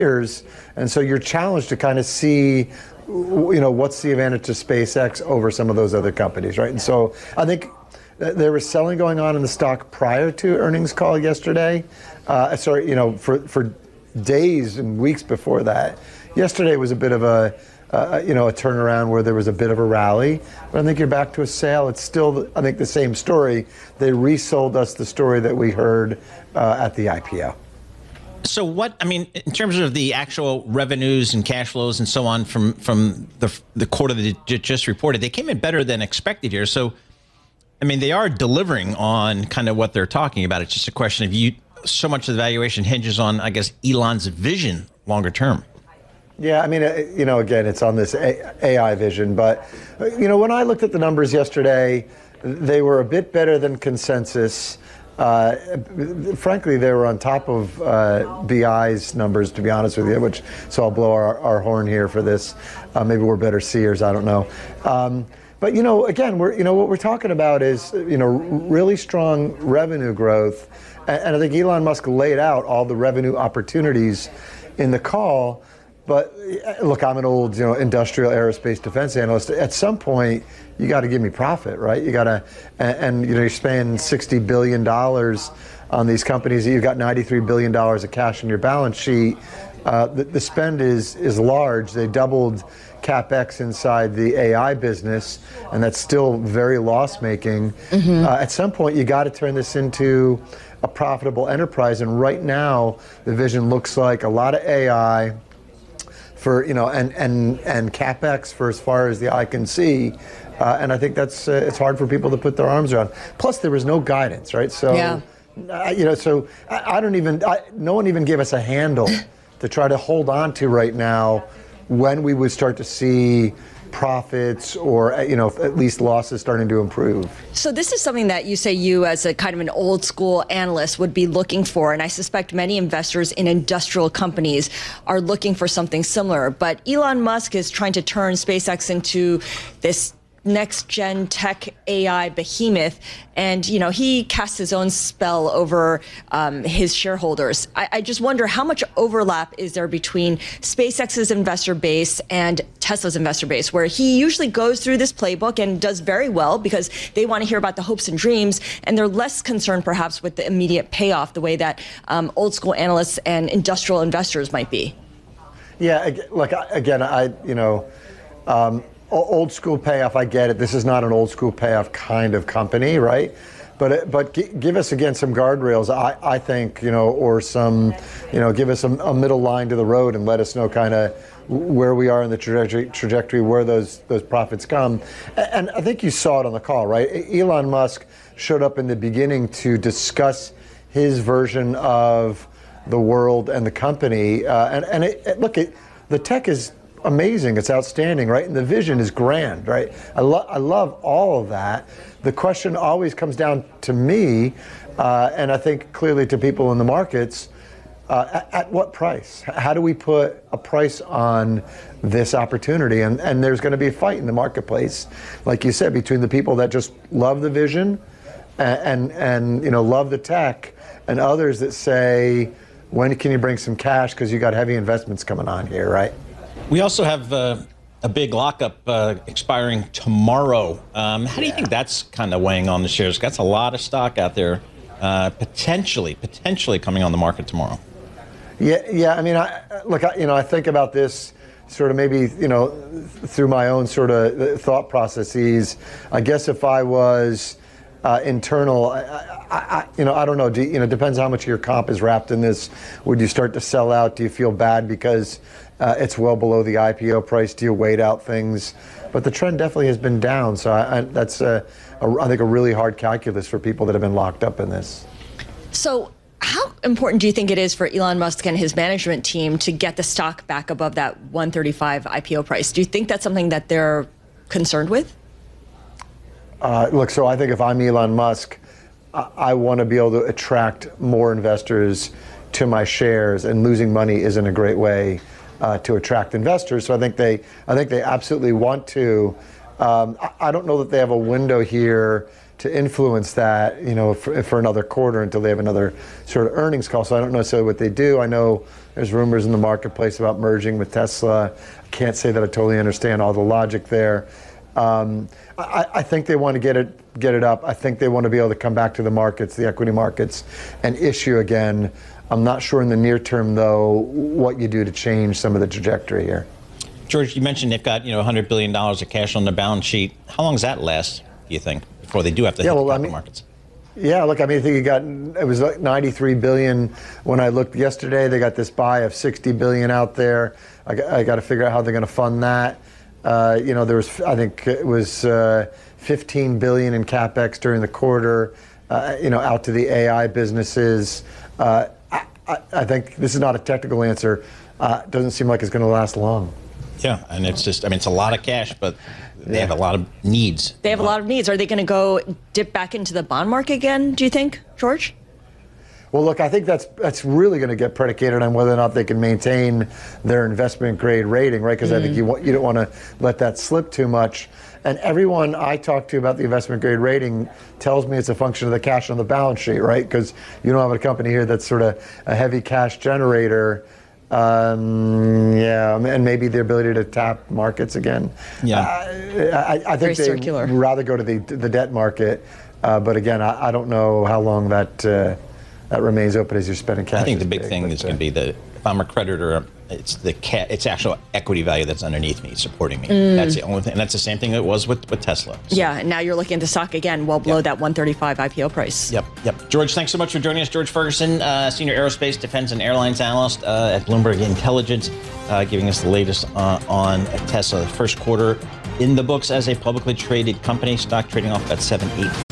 years. And so you're challenged to kind of see, what's the advantage to SpaceX over some of those other companies, right? And so I think there was selling going on in the stock prior to earnings call yesterday. For days and weeks before that. Yesterday was a bit of a turnaround where there was a bit of a rally. But I think you're back to a sale. It's still, I think, the same story. They resold us the story that we heard at the IPO. So in terms of the actual revenues and cash flows and so on from the quarter that it just reported, they came in better than expected here. So, they are delivering on kind of what they're talking about. It's just a question of so much of the valuation hinges on, I guess, Elon's vision longer term. Yeah, again, it's on this AI vision. But, when I looked at the numbers yesterday, they were a bit better than consensus. Frankly, they were on top of BI's numbers, to be honest with you, so I'll blow our horn here for this. Maybe we're better seers, I don't know. But, again, what we're talking about is, really strong revenue growth. And I think Elon Musk laid out all the revenue opportunities in the call. But look, I'm an old, industrial aerospace defense analyst. At some point, you got to give me profit, right? You got to, and you're spending $60 billion on these companies. You've got $93 billion of cash in your balance sheet. The spend is large. They doubled CapEx inside the AI business, and that's still very loss-making. Mm-hmm. At some point, you got to turn this into a profitable enterprise. And right now, the vision looks like a lot of AI for, and CapEx for as far as the eye can see. And I think that's, it's hard for people to put their arms around. Plus, there was no guidance, right? So, yeah. No one even gave us a handle to try to hold on to right now when we would start to see profits or, at least losses starting to improve. So this is something that you say you, as a kind of an old school analyst, would be looking for. And I suspect many investors in industrial companies are looking for something similar. But Elon Musk is trying to turn SpaceX into this next-gen tech AI behemoth, and he casts his own spell over his shareholders. I just wonder, how much overlap is there between SpaceX's investor base and Tesla's investor base, where he usually goes through this playbook and does very well because they want to hear about the hopes and dreams, and they're less concerned perhaps with the immediate payoff the way that old school analysts and industrial investors might be. Yeah, look, again, old school payoff, I get it. This is not an old school payoff kind of company, right? But give us, again, some guardrails, I think, or some, give us a middle line to the road and let us know kind of where we are in the trajectory, where those profits come. And I think you saw it on the call, right? Elon Musk showed up in the beginning to discuss his version of the world and the company. The tech is amazing. It's outstanding, right? And the vision is grand, right? I love all of that. The question always comes down to me, and I think clearly to people in the markets, at what price? How do we put a price on this opportunity? And there's going to be a fight in the marketplace, like you said, between the people that just love the vision and love the tech, and others that say, when can you bring some cash because you got heavy investments coming on here, right? We also have a big lockup expiring tomorrow. How do you think that's kind of weighing on the shares? That's a lot of stock out there potentially coming on the market tomorrow. Yeah. I think about this sort of maybe, through my own sort of thought processes. I guess if I was internal, I don't know. It depends how much of your comp is wrapped in this. Would you start to sell out? Do you feel bad because it's well below the IPO price? Do you wait out things? But the trend definitely has been down. So that's, I think, a really hard calculus for people that have been locked up in this. So how important do you think it is for Elon Musk and his management team to get the stock back above that 135 IPO price? Do you think that's something that they're concerned with? So I think if I'm Elon Musk, I want to be able to attract more investors to my shares, and losing money isn't a great way to attract investors. So I think they absolutely want to. I don't know that they have a window here to influence that, for another quarter until they have another sort of earnings call. So I don't know necessarily what they do. I know there's rumors in the marketplace about merging with Tesla. I can't say that I totally understand all the logic there. I think they want to get it up. I think they want to be able to come back to the markets, the equity markets, and issue again. I'm not sure in the near term, though, what you do to change some of the trajectory here. George, you mentioned they've got $100 billion of cash on the balance sheet. How long does that last, do you think, before they do have to hit the capital markets? Yeah, look, I think it was like 93 billion when I looked yesterday. They got this buy of 60 billion out there. I got to figure out how they're going to fund that. There was, I think it was 15 billion in capex during the quarter, out to the AI businesses. I think this is not a technical answer. Doesn't seem like it's going to last long. Yeah, and it's just, it's a lot of cash, but they have a lot of needs. They have a lot of needs. Are they going to go dip back into the bond market again, do you think, George? Well, look, I think that's really going to get predicated on whether or not they can maintain their investment grade rating, right? Because I think you don't want to let that slip too much. And everyone I talk to about the investment grade rating tells me it's a function of the cash on the balance sheet, right? Because you don't have a company here that's sort of a heavy cash generator. And maybe the ability to tap markets again. Yeah, I think they'd rather go to the debt market. But again, I don't know how long that remains open as you're spending cash. I think the big thing is going to be that if I'm a creditor, it's actual equity value that's underneath me, supporting me. That's the only thing. And that's the same thing it was with Tesla. So. Yeah, and now you're looking at the stock again, well below that 135 IPO price. Yep. George, thanks so much for joining us. George Ferguson, Senior Aerospace, Defense, and Airlines Analyst at Bloomberg Intelligence, giving us the latest on Tesla. The first quarter in the books as a publicly traded company, stock trading off about 7-8.